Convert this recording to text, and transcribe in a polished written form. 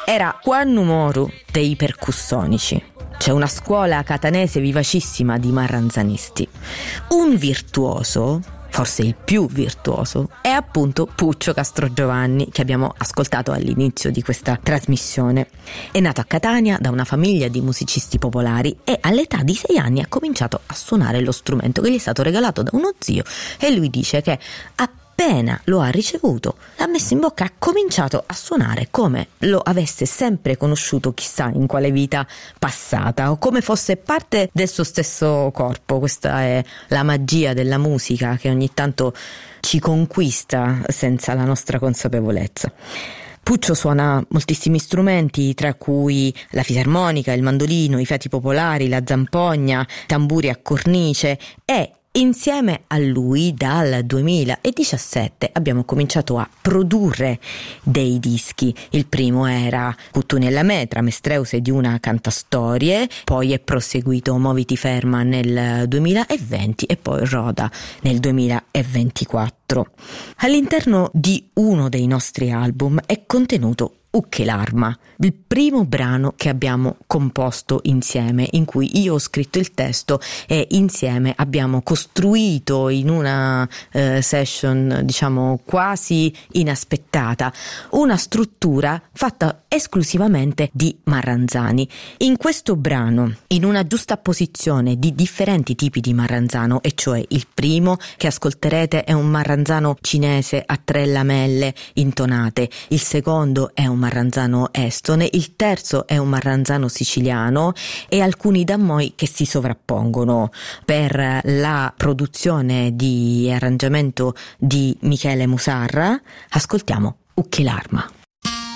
era Juan Moru dei Percussonici. C'è una scuola catanese vivacissima di marranzanisti. Un virtuoso, forse il più virtuoso, è appunto Puccio Castrogiovanni, che abbiamo ascoltato all'inizio di questa trasmissione. È nato a Catania da una famiglia di musicisti popolari e all'età di 6 anni ha cominciato a suonare lo strumento che gli è stato regalato da uno zio, e lui dice che appena lo ha ricevuto, l'ha messo in bocca e ha cominciato a suonare come lo avesse sempre conosciuto, chissà in quale vita passata, o come fosse parte del suo stesso corpo. Questa è la magia della musica, che ogni tanto ci conquista senza la nostra consapevolezza. Puccio suona moltissimi strumenti, tra cui la fisarmonica, il mandolino, i fiati popolari, la zampogna, tamburi a cornice, e insieme a lui dal 2017 abbiamo cominciato a produrre dei dischi. Il primo era Cuttuni e la Metra, Mestreuse di una cantastorie, poi è proseguito Moviti Ferma nel 2020 e poi Roda nel 2024. All'interno di uno dei nostri album è contenuto Ucchelarma, il primo brano che abbiamo composto insieme, in cui io ho scritto il testo e insieme abbiamo costruito in una session, diciamo, quasi inaspettata, una struttura fatta esclusivamente di marranzani. In questo brano, in una giusta posizione di differenti tipi di marranzano, e cioè il primo che ascolterete è un marranzano cinese a 3 lamelle intonate, il secondo è un marranzano estone, il terzo è un marranzano siciliano, e alcuni dammoi che si sovrappongono. Per la produzione di arrangiamento di Michele Musarra ascoltiamo Ucchelarma.